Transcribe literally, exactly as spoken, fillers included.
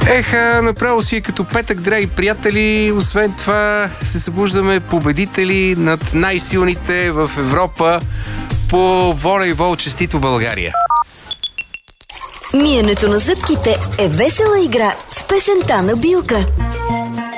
Еха, направо си е като петък, драги приятели. Освен това се събуждаме победители над най-силните в Европа по волейбол. Честито, България! Миенето на зъбките е весела игра с песента на Билка.